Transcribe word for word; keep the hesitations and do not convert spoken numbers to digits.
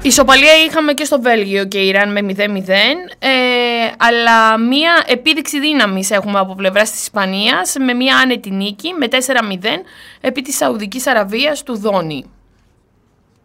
Ισοπαλία είχαμε και στο Βέλγιο και Ιράν με μηδέν μηδέν, ε, αλλά μία επίδειξη δύναμης έχουμε από πλευράς της Ισπανίας με μία άνετη νίκη με τέσσερα μηδέν επί της Σαουδικής Αραβίας του Δόνη.